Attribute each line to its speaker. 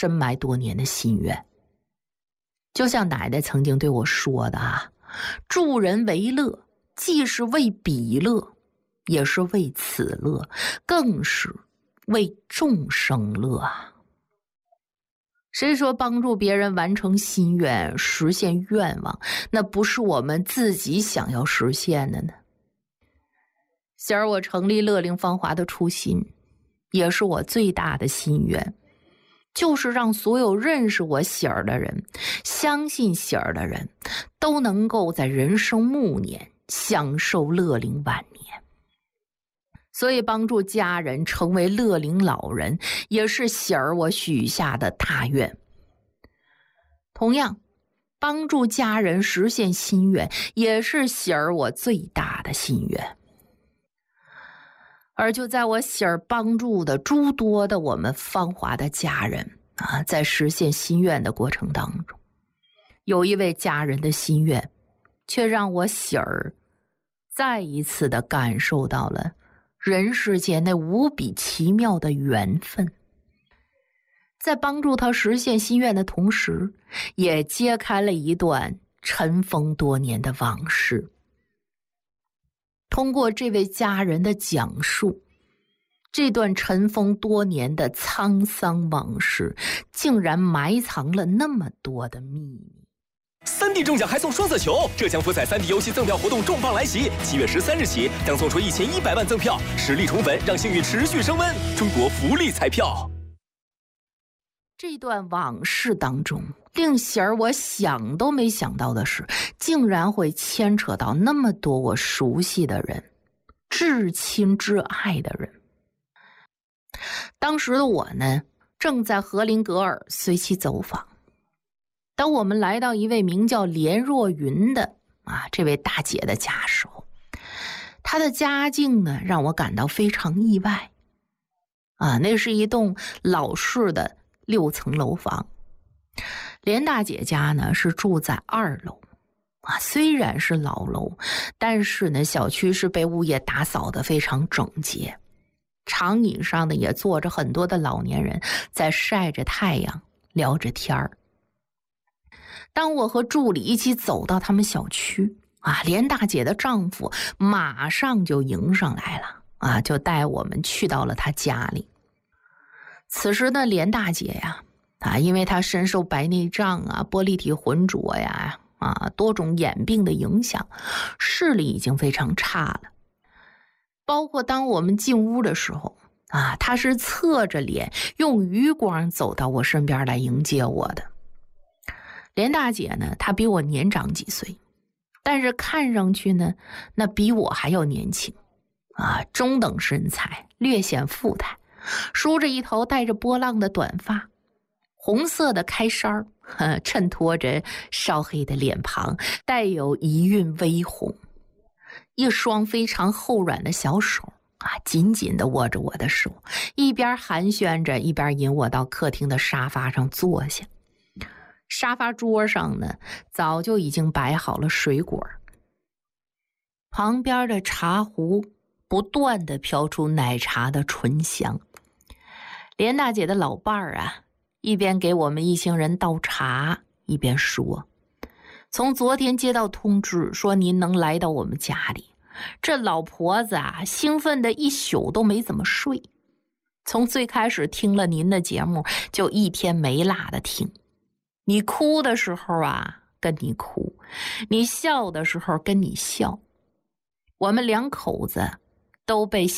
Speaker 1: 深埋多年的心愿。就像奶奶曾经对我说的啊，助人为乐，既是为彼乐，也是为此乐，更是为众生乐啊。谁说帮助别人完成心愿、实现愿望，那不是我们自己想要实现的呢？喜儿我成立乐龄芳华的初心，也是我最大的心愿，就是让所有认识我喜儿的人、相信喜儿的人，都能够在人生暮年享受乐龄晚年。所以帮助家人成为乐龄老人，也是喜儿我许下的大愿。同样，帮助家人实现心愿，也是喜儿我最大的心愿。而就在我喜儿帮助的诸多的我们芳华的家人啊，在实现心愿的过程当中，有一位家人的心愿，却让我喜儿再一次的感受到了人世间那无比奇妙的缘分。在帮助他实现心愿的同时，也揭开了一段尘封多年的往事。通过这位家人的讲述，这段尘封多年的沧桑往事，竟然埋藏了那么多的秘密。
Speaker 2: 3D 中奖还送双色球，浙江福彩3D 游戏赠票活动重磅来袭，7月13日起将送出1100万赠票，实力宠粉，让幸运持续升温。中国福利彩票。
Speaker 1: 这段往事当中，令喜儿我想都没想到的是，竟然会牵扯到那么多我熟悉的人、至亲至爱的人。当时的我呢，正在和林格尔随其走访。当我们来到一位名叫连若云的这位大姐的家时候，她的家境呢让我感到非常意外。那是一栋老式的6层楼房。连大姐家呢是住在2楼。虽然是老楼，但是呢小区是被物业打扫得非常整洁。长椅上呢也坐着很多的老年人，在晒着太阳，聊着天儿。当我和助理一起走到他们小区，连大姐的丈夫马上就迎上来了，就带我们去到了她家里。此时的连大姐呀，因为她深受白内障玻璃体浑浊呀，多种眼病的影响，视力已经非常差了。包括当我们进屋的时候，她是侧着脸，用余光走到我身边来迎接我的。连大姐呢，她比我年长几岁，但是看上去呢，那比我还要年轻，中等身材，略显富态，梳着一头带着波浪的短发，红色的开衫衬托着烧黑的脸庞，带有一韵微红，一双非常厚软的小手紧紧地握着我的手，一边寒暄着，一边引我到客厅的沙发上坐下。沙发桌上呢，早就已经摆好了水果，旁边的茶壶不断地飘出奶茶的醇香。连大姐的老伴儿一边给我们一行人倒茶，一边说：“从昨天接到通知说您能来到我们家里，这老婆子兴奋的一宿都没怎么睡。从最开始听了您的节目，就一天没落的听。你哭的时候跟你哭，你笑的时候跟你笑，我们2口子都被